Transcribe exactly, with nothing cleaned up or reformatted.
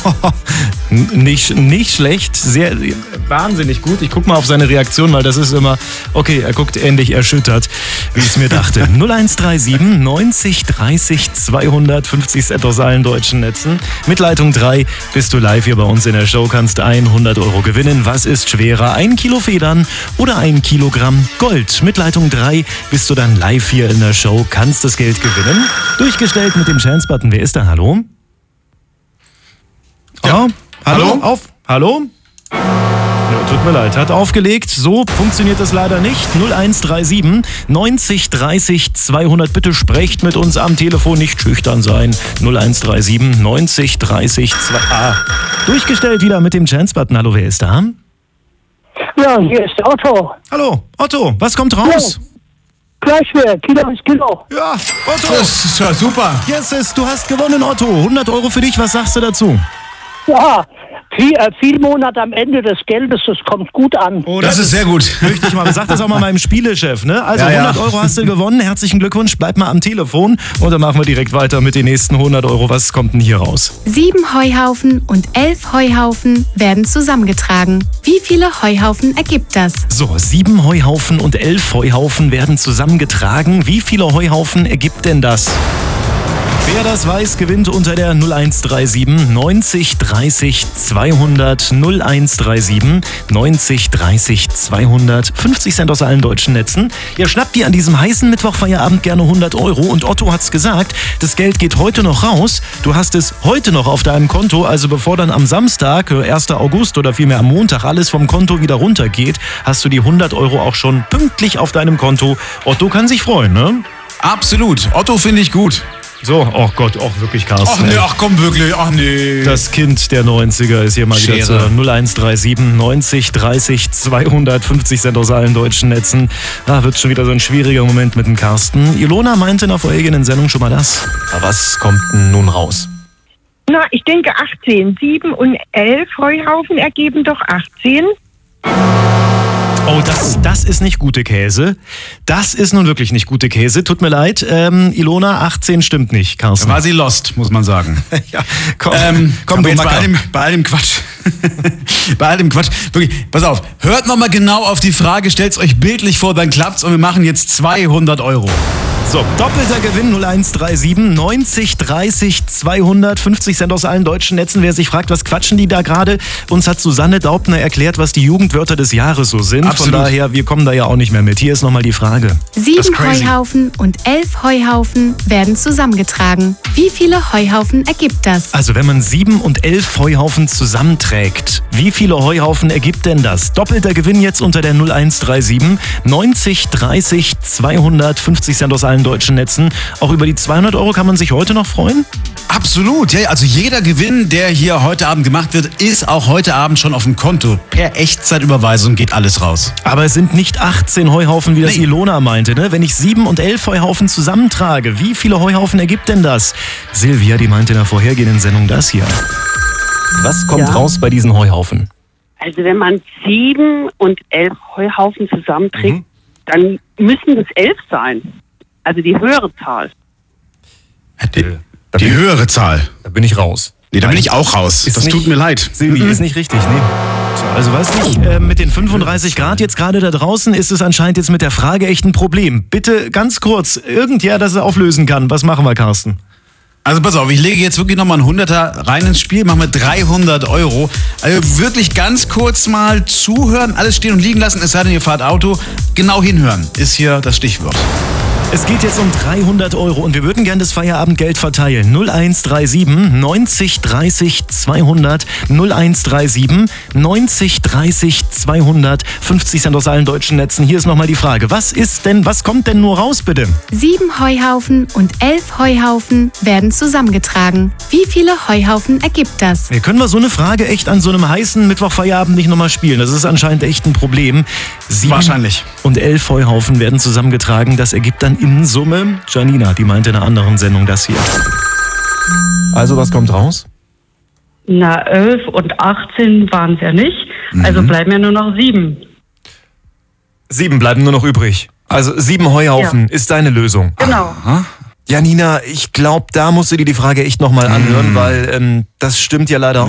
nicht, nicht schlecht, sehr wahnsinnig gut. Ich guck mal auf seine Reaktion, weil das ist immer, okay, er guckt ähnlich erschüttert, wie ich es mir dachte. null eins drei sieben neunzig dreißig zweihundertfünfzig Cent aus allen deutschen Netzen. Mit Leitung drei bist du live hier bei uns in der Show, kannst hundert Euro gewinnen. Was ist schwerer, ein Kilo Federn oder ein Kilogramm Gold? Mit Leitung drei bist du dann live hier in der Show, kannst das Geld gewinnen. Durchgestellt mit dem Chance-Button. Wer ist da? Hallo? Ja. Oh, hallo? Hallo? Auf? Hallo? Ja, tut mir leid, hat aufgelegt. So funktioniert das leider nicht. null eins drei sieben neunzig dreißig zweihundert. Bitte sprecht mit uns am Telefon, nicht schüchtern sein. null eins drei sieben neunzig dreißig zweihundert. Ah. Durchgestellt wieder mit dem Chance-Button. Hallo, wer ist da? Ja, hier ist Otto. Hallo, Otto, was kommt raus? Ja. Gleichwert, Kilo ist Kilo. Ja, Otto. Das ist ja super. Yes, yes, du hast gewonnen, Otto. hundert Euro für dich, was sagst du dazu? Ja, viel, äh, viel Monat am Ende des Geldes, das kommt gut an. Oh, Das ist sehr gut. Möchte ich mal, sag das auch mal meinem Spielechef, ne? Also Ja, ja. hundert Euro hast du gewonnen, herzlichen Glückwunsch, bleib mal am Telefon und dann machen wir direkt weiter mit den nächsten hundert Euro. Was kommt denn hier raus? Sieben Heuhaufen und elf Heuhaufen werden zusammengetragen. Wie viele Heuhaufen ergibt das? So, sieben Heuhaufen und elf Heuhaufen werden zusammengetragen. Wie viele Heuhaufen ergibt denn das? Wer das weiß, gewinnt unter der null eins drei sieben neunzig dreißig zweihundert. null eins drei sieben neunzig dreißig zweihundert. fünfzig Cent aus allen deutschen Netzen. Ihr schnappt dir an diesem heißen Mittwochfeierabend gerne hundert Euro. Und Otto hat's gesagt, das Geld geht heute noch raus. Du hast es heute noch auf deinem Konto. Also bevor dann am Samstag, ersten August oder vielmehr am Montag, alles vom Konto wieder runtergeht, hast du die hundert Euro auch schon pünktlich auf deinem Konto. Otto kann sich freuen, ne? Absolut. Otto finde ich gut. So, oh Gott, auch wirklich, Carsten. Ach nee, ey. ach komm wirklich, ach nee. Das Kind der neunziger ist hier mal wieder Schere. zur null eins drei sieben neunzig dreißig zweihundert. fünfzig Cent aus allen deutschen Netzen. Ah, wird schon wieder so ein schwieriger Moment mit dem Carsten. Ilona meinte in der vorherigen Sendung schon mal das. Aber was kommt denn nun raus? Na, ich denke achtzehn. sieben und elf Heuhaufen ergeben doch achtzehn. Oh, das, das ist nicht gute Käse. Das ist nun wirklich nicht gute Käse. Tut mir leid. Ähm, Ilona, achtzehn stimmt nicht, Carsten. War sie lost, muss man sagen. ja, komm, Ähm, komm, aber du jetzt bei Macker. all, dem, bei all dem Quatsch. bei all dem Quatsch. Wirklich, pass auf. Hört nochmal genau auf die Frage, stellt's euch bildlich vor, dann klappt's und wir machen jetzt zweihundert Euro. So, doppelter Gewinn null eins drei sieben neunzig dreißig zweihundert. fünfzig Cent aus allen deutschen Netzen. Wer sich fragt, was quatschen die da gerade? Uns hat Susanne Daubner erklärt, was die Jugendwörter des Jahres so sind. Absolut. Von daher, wir kommen da ja auch nicht mehr mit. Hier ist nochmal die Frage. Sieben crazy. Heuhaufen und elf Heuhaufen werden zusammengetragen. Wie viele Heuhaufen ergibt das? Also wenn man sieben und elf Heuhaufen zusammenträgt, wie viele Heuhaufen ergibt denn das? Doppelter Gewinn jetzt unter der null eins drei sieben neunzig dreißig zweihundert. fünfzig Cent aus allen deutschen Netzen. Auch über die zweihundert Euro kann man sich heute noch freuen? Absolut, ja, also jeder Gewinn, der hier heute Abend gemacht wird, ist auch heute Abend schon auf dem Konto. Per Echtzeitüberweisung geht alles raus. Aber es sind nicht achtzehn Heuhaufen, wie das Nee. Ilona meinte, ne? Wenn ich sieben und elf Heuhaufen zusammentrage, wie viele Heuhaufen ergibt denn das? Silvia, die meinte in der vorhergehenden Sendung das hier. Was kommt Ja. raus bei diesen Heuhaufen? Also wenn man sieben und elf Heuhaufen zusammenträgt, dann müssen es elf sein. Also die höhere Zahl. Die, die höhere Zahl. Da bin ich raus. Nee, da bin ich auch raus. Ist Das nicht- tut mir leid. Silvi, ist nicht richtig, nee. Also weiß nicht, äh, mit den fünfunddreißig Grad jetzt gerade da draußen ist es anscheinend jetzt mit der Frage echt ein Problem. Bitte ganz kurz, irgendwer, das er auflösen kann. Was machen wir, Carsten? Also pass auf, ich lege jetzt wirklich nochmal einen Hunderter rein ins Spiel, machen wir dreihundert Euro. Also wirklich ganz kurz mal zuhören, alles stehen und liegen lassen, es sei denn, ihr fahrt Auto. Genau hinhören ist hier das Stichwort. Es geht jetzt um dreihundert Euro und wir würden gern das Feierabendgeld verteilen. null eins drei sieben neunzig dreißig zweihundert. null eins drei sieben neunzig dreißig zweihundert. fünfzig Cent aus allen deutschen Netzen. Hier ist nochmal die Frage. Was ist denn, was kommt denn nur raus, bitte? Sieben Heuhaufen und elf Heuhaufen werden zusammengetragen. Wie viele Heuhaufen ergibt das? Wir können wir so eine Frage echt an so einem heißen Mittwochfeierabend nicht nochmal spielen. Das ist anscheinend echt ein Problem. Sieben Wahrscheinlich. und elf Heuhaufen werden zusammengetragen. Das ergibt dann in Summe, Janina, die meinte in einer anderen Sendung das hier. Also was kommt raus? Na, elf und achtzehn waren es ja nicht. Also bleiben ja nur noch sieben. Sieben bleiben nur noch übrig. Also sieben Heuhaufen ist deine Lösung. Genau. Janina, ich glaube, da musst du dir die Frage echt nochmal anhören, weil ähm, das stimmt ja leider